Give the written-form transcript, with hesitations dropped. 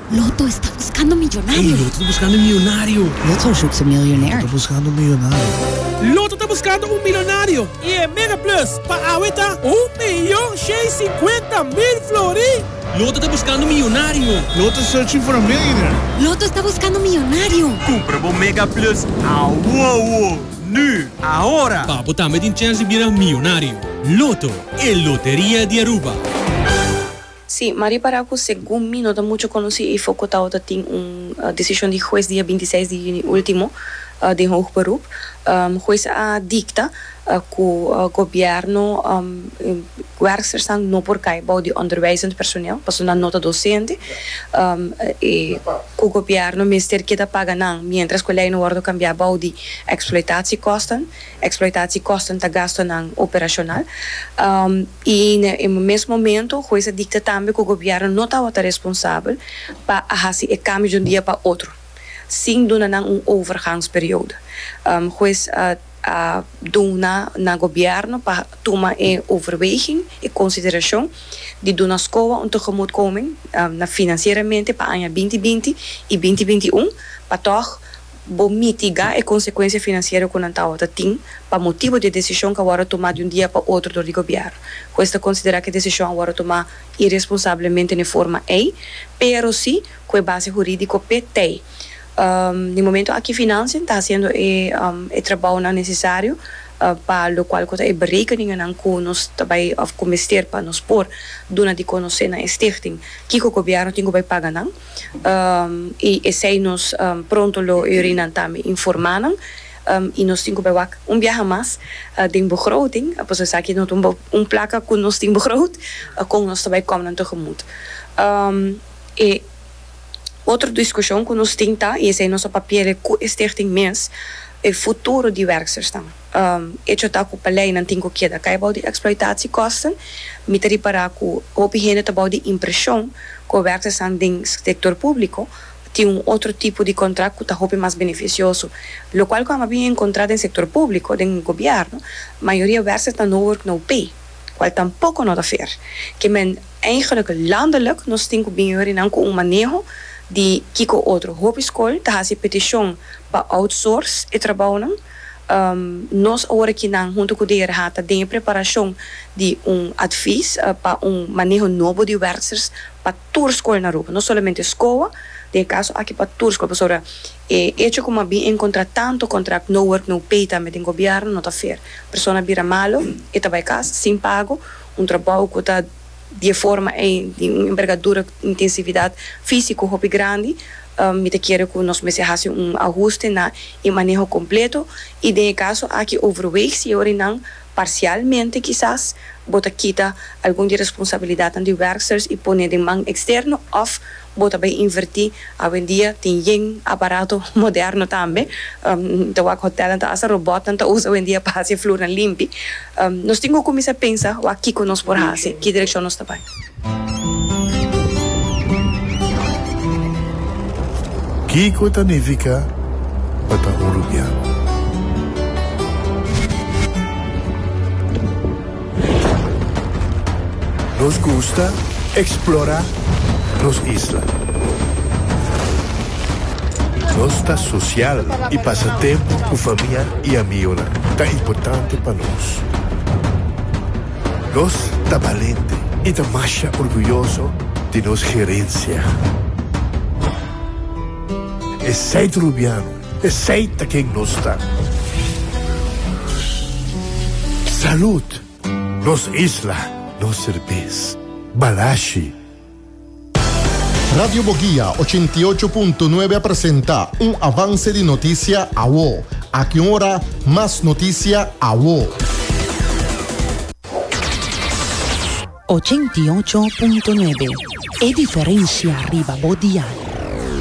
Loto está buscando millonario. Hey, Loto está buscando un millonario. Loto zoekt een miljonair. Está buscando un millonario. Loto está buscando un millonario. Y en Mega Plus, para ahorita, 1.650.000 florins. Loto está buscando un millonario. Loto searching for a millionaire. Loto está buscando millonario. Compra o Mega Plus a wow. Nu, ahora. Para botar met chance de virar millonario. Loto, el Lotería de Aruba. Sí, Maria Paraco, según mí, no da mucho conocido y fue cotado en una decisión de juez día 26 de junio último de hoog beroep. Juez dicta que el gobierno werkers no por caibou de onderwijzend personeel, pas una nota docente, que el gobierno minister que paga mientras que lei no wordt cambiado de exploitatiekosten te gastam operacional. Y en el mismo momento, juez dicta también que el gobierno no está responsável para hacer el cambio de un día para otro, sin doen een overgangsperiode. Juez doen na governo para tomar in overweging, in consideração de doen na escola een tegemoetkoming na financieramente para año 2020 y 2021 para toch mitigar a consequência financeira que não tem para motivo de decisão que agora tomar de um dia para outro do governo. Cuesta considerar que a decisão agora tomar irresponsavelmente de forma pero sim com base jurídica PT. No momento aqui financiën está haciendo el trabalho necessário para o qual é berekeningen que nós também comester para nos pôr dona de conhecer na stichting que o governo tem que pagar e sei nos pronto lo urinan também informaram e nós temos que viaje mais de begroting, pois é aqui não placa que nós temos begroot com nós também komen tegemoet. E outra discussão que nós temos e esse é nosso papel com a stichting mens o futuro de werkers dan. Het is ook op alleen en tingo keda kai bouw die exploitatiekosten, met reparar ku opigene te bouw die impressão que werkers aan ding sector público tem outro tipo de contrato que está hope mais beneficioso, lo qual como bem encontrado em sector público, em governo, maioria werkers dan no work no pay, qual tampouco não dá fair. Que men eigenlijk landelijk nos tingo bem en com manejo de kiko outro hogeschool ta hasi petition para outsource e trabalho nós agora que não junto com o DRH tem preparação de advies para manejo novo de werkers para tour school na Europa, não somente escola, de caso aqui para tour school, professora, hecho como bem encontrar tanto contrato no work no pay também do governo não tá fair, persona vira malo e tá vai casa sem pago, trabalho que tá de forma de uma envergadura, intensividade física muito grande, me te quero que nós fazemos ajuste na manejo completo e de caso aqui overweeg se não parcialmente quizás bota quita alguma responsabilidade de werkers e põe de mão externo of bota bem invertir hoje em dia tem aparato moderno também então o hotel então essa robot então usa hoje em dia para fazer flor limpo nós temos que começar a pensar o aqui que nós por fazer que direção nós trabalha. Kiko significa para uruguaiano. Nos gusta explorar las islas. Nuestra social y pasatiempo con familia y amigos tan importante para nos. Nos está valiente y está más orgulloso de nuestra gerencia. Es seis rubiano, es seis quien nos está. Salud, nos isla. Nos cerveza. Balashi. Radio Boguía 88.9 presenta un avance de noticia a WO. A qué hora más noticia a WO. 88.9. E diferencia arriba Bodial.